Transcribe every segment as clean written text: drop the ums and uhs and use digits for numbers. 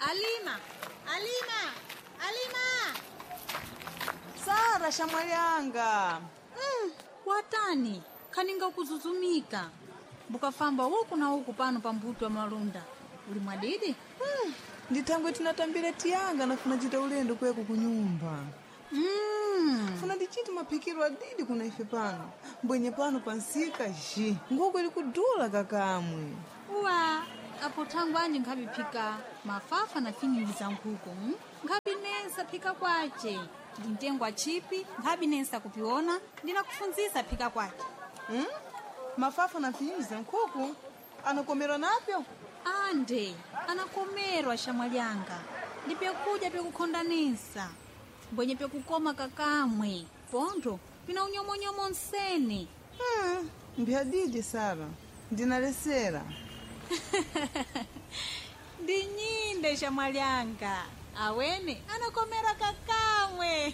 Alima! Sara shamwali yanga. Watani, kaninga kuzuzumika. Bukafamba huku na huku pano pa mbuto wa malunda. Uli mwadidi? Nditangwe tinatambira tiyanga na funa jita ulendo kweku kunyumba. Funa ndichiti mapikiro adidi kuna ife pano. Mbwenye pano pansika ji. Nguku ili kudula kakamwe. Uwa, apo tangu anje nkabi pika mafafa na finyingi za nkuku. Nkabi nesa pika kwache. Ndintengwa chipi, nkabi nesa kupiona, ndina kufunzisa pika kwache. Mafafa na finyingi za nkuku? Anakomerwa napyo? Ande, anakomerwa shamwalianga. Ndipekuja pekukondanisa. Mbwenye pekukoma kakamwe. Pondo, pina unyomonyomo nseni. Mbiadidi Sara. Ndinalesera. Ndinyinde shamwalianga. Awene, anakomera kakamwe.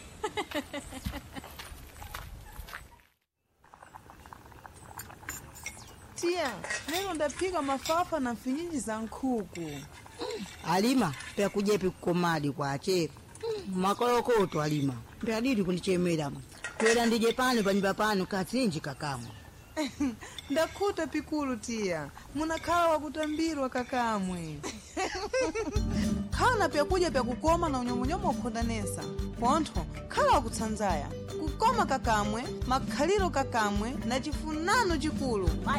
Tia, leo ndapika mafafa na finyingi za nkuku. Alima, pekujepi kukomadi kwache. Makolokoto Alima. Mbiadidi kunichemera. Kwela ndije pano panyumba pano katsinji kakamwe. Ndakuta pikulu tia. Munakala wa kutambirwa kakamwe. Kana pya kuja pya kukoma na unyomonyomo ukondanesa. Ponto, kala wa kutsanzaya. Kukoma kakamwe, makhaliro kakamwe, na chifunano chikulu.